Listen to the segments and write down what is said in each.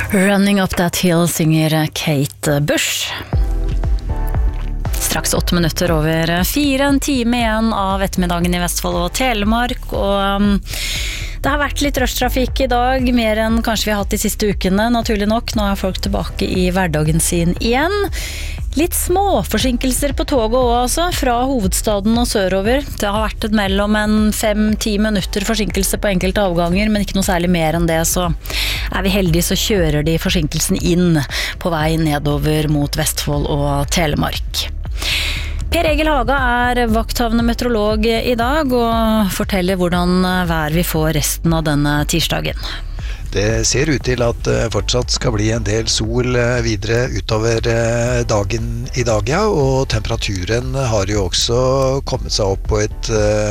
Running Up That Hill synger Kate Bush. Straks 8 minutter over 4, en time igjen av ettermiddagen i Vestfold og Telemark, og det har vært litt rushtrafikk i dag, mer enn kanskje vi har hatt de siste ukene, naturlig nok. Nå er folk tilbake i hverdagen sin igjen. Litt små forsinkelser på toget også, altså, fra hovedstaden og sørover. Det har vært mellom 5-10 minutter forsinkelse på enkelte avganger, men ikke noe særlig mer enn det, så er vi heldige så kjører de forsinkelsen inn på vei nedover mot Vestfold og Telemark. Per Egil Haga er vakthavende meteorolog i dag og forteller hvordan vær vi får resten av denne tirsdagen. Det ser ut til at det fortsatt skal bli en del sol videre utover dagen i dag, ja, og temperaturen har jo også kommet seg opp på et,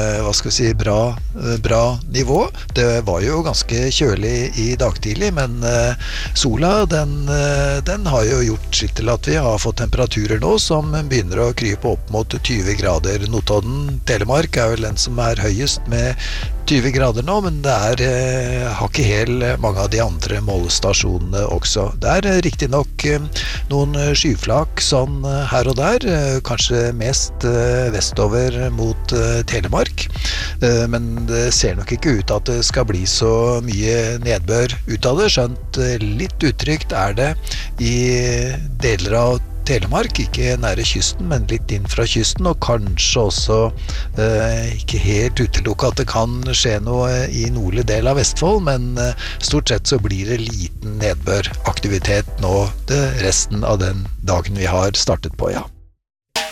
bra nivå. Det var jo ganske kjølig i dag tidlig, men sola, den har jo gjort sitt til at vi har fått temperaturer nå som begynner å krype opp mot 20 grader. Notodden, Telemark er vel den som er høyest med 20 grader nå, men det har ikke helt mange av de andre målestasjonene også. Det er riktig nok noen skyflak sånn her og der, kanskje mest vestover mot Telemark, men det ser nok ikke ut at det skal bli så mye nedbør ut av det, skjønt litt utrygt er det i deler av Telemark, ikke nære kysten, men litt inn fra kysten, og kanskje også ikke helt utelukket at det kan skje noe i nordlig del av Vestfold, men stort sett så blir det liten nedbøraktivitet nå resten av den dagen vi har startet på, ja.